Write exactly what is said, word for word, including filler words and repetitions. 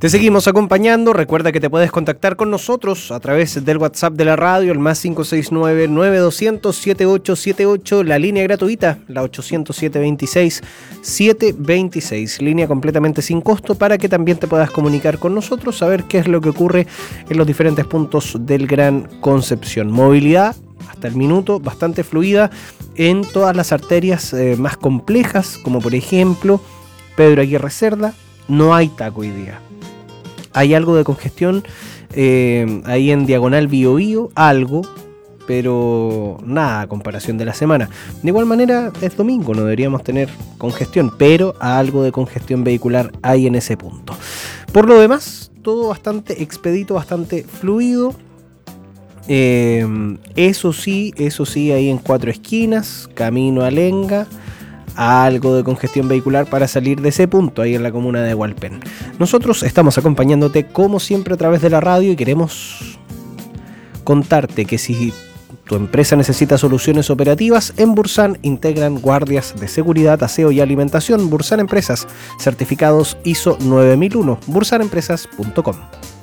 Te seguimos acompañando. Recuerda que te puedes contactar con nosotros a través del WhatsApp de la radio, el más cinco seis nueve, nueve dos cero cero, siete ocho siete ocho, la línea gratuita, la ochocientos siete veintiséis, setecientos veintiséis, línea completamente sin costo para que también te puedas comunicar con nosotros, saber qué es lo que ocurre en los diferentes puntos del Gran Concepción. Movilidad hasta el minuto bastante fluida en todas las arterias eh, más complejas, como por ejemplo Pedro Aguirre Cerda. No hay taco hoy día. Hay algo de congestión eh, ahí en Diagonal Bío Bío, algo, pero nada a comparación de la semana. De igual manera es domingo, no deberíamos tener congestión, pero algo de congestión vehicular hay en ese punto. Por lo demás, todo bastante expedito, bastante fluido. Eh, eso sí, eso sí, ahí en Cuatro Esquinas, camino a Lenga, algo de congestión vehicular para salir de ese punto ahí en la comuna de Hualpén. Nosotros estamos acompañándote como siempre a través de la radio y queremos contarte que si tu empresa necesita soluciones operativas, en Bursan integran guardias de seguridad, aseo y alimentación. Bursan Empresas, certificados I S O nueve mil uno, bursan empresas punto com.